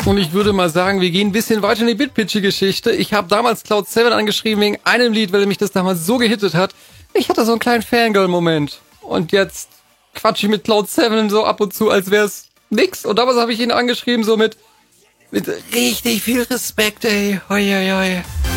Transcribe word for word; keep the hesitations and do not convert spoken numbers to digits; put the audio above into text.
Und ich würde mal sagen, wir gehen ein bisschen weiter in die Bitpitchy-Geschichte. Ich habe damals Cloud Seven angeschrieben wegen einem Lied, weil mich das damals so gehittet hat. Ich hatte so einen kleinen Fangirl-Moment. Und jetzt quatsch ich mit Cloud Seven so ab und zu, als wär's nix. Und damals habe ich ihn angeschrieben so mit, mit richtig viel Respekt, ey. Hoi, hoi, hoi.